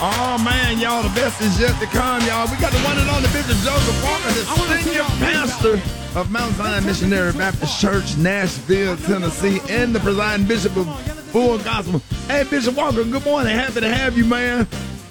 Oh, man, y'all, the best is yet to come, y'all. We got the one and only Bishop Joseph Walker, the senior pastor of Mount Zion Missionary Baptist Church, Nashville, Tennessee, and the presiding bishop of Full Gospel. Hey, Bishop Walker, good morning. Happy to have you, man.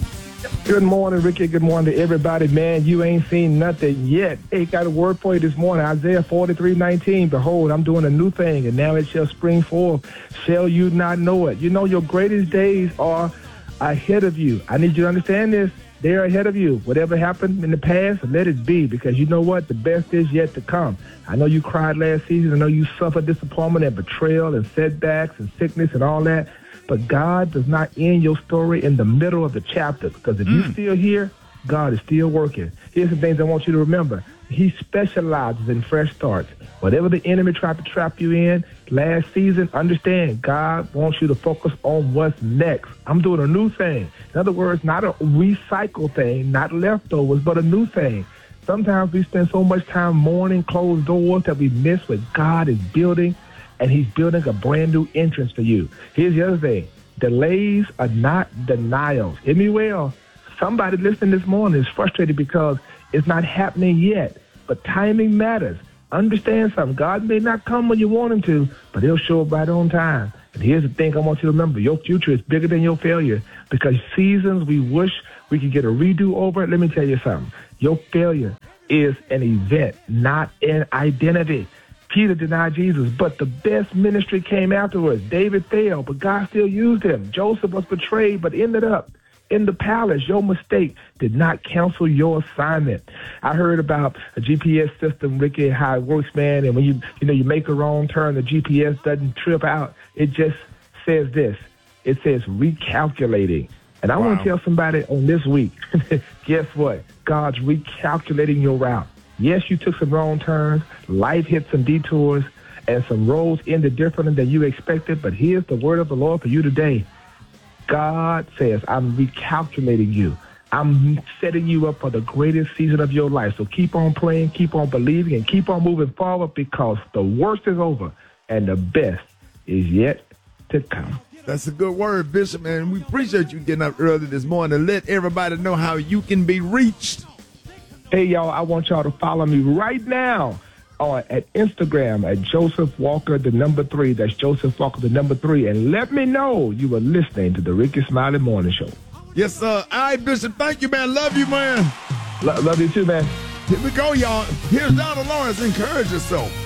Good morning, Ricky. Good morning to everybody. Man, you ain't seen nothing yet. Hey, got a word for you this morning. Isaiah 43:19. Behold, I'm doing a new thing, and now it shall spring forth. Shall you not know it? You know your greatest days are ahead of you. I need you to understand this. They're ahead of you. Whatever happened in the past, let it be, because you know what? The best is yet to come. I know you cried last season. I know you suffered disappointment and betrayal and setbacks and sickness and all that. But God does not end your story in the middle of the chapter, because if you're still here, God is still working. Here's some things I want you to remember. He specializes in fresh starts. Whatever the enemy tried to trap you in last season, understand God wants you to focus on what's next. I'm doing a new thing. In other words, not a recycle thing, not leftovers, but a new thing. Sometimes we spend so much time mourning closed doors that we miss what God is building, and he's building a brand new entrance for you. Here's the other thing. Delays are not denials. Hear me well. Somebody listening this morning is frustrated because it's not happening yet, but timing matters. Understand something. God may not come when you want him to, but he'll show up right on time. And here's the thing I want you to remember. Your future is bigger than your failure, because seasons we wish we could get a redo over. Let me tell you something. Your failure is an event, not an identity. Peter denied Jesus, but the best ministry came afterwards. David failed, but God still used him. Joseph was betrayed, but ended up in the palace. Your mistake did not cancel your assignment. I heard about a GPS system, Ricky, how it works, man. And when you make a wrong turn, the GPS doesn't trip out. It just says this. It says recalculating. And I want to tell somebody on this week, guess what? God's recalculating your route. Yes, you took some wrong turns. Life hit some detours, and some roads ended differently than you expected. But here's the word of the Lord for you today. God says, I'm recalculating you. I'm setting you up for the greatest season of your life. So keep on praying, keep on believing, and keep on moving forward, because the worst is over and the best is yet to come. That's a good word, Bishop, and we appreciate you getting up early this morning to let everybody know how you can be reached. Hey, y'all, I want y'all to follow me right now at Instagram at Joseph Walker, the number 3. That's Joseph Walker, the number 3. And let me know you were listening to the Ricky Smiley Morning Show. Yes, sir. All right, Bishop. Thank you, man. Love you, man. Love you too, man. Here we go, y'all. Here's Donald Lawrence. Encourage yourself.